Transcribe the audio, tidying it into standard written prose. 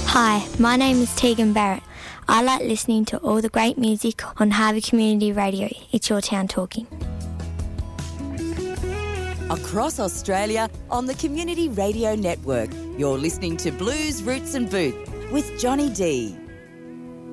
Hi, my name is Tegan Barrett. I like listening to all the great music on Harvey Community Radio. It's your town talking. Across Australia on the Community Radio Network, you're listening to Blues, Roots and Booth with Johnny D.